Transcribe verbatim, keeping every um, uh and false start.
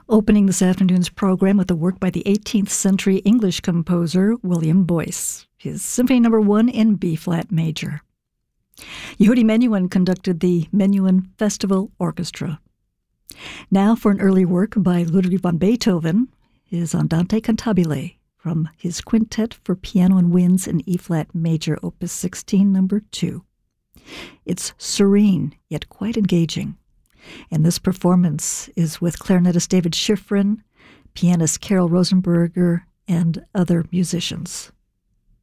Opening this afternoon's program with a work by the eighteenth century English composer William Boyce, his Symphony Number One in B-flat major. Yehudi Menuhin conducted the Menuhin Festival Orchestra. Now for an early work by Ludwig van Beethoven, his Andante Cantabile, from his Quintet for Piano and Winds in E-flat major, Opus sixteen, Number Two. It's serene, yet quite engaging. And this performance is with clarinetist David Schifrin, pianist Carol Rosenberger, and other musicians.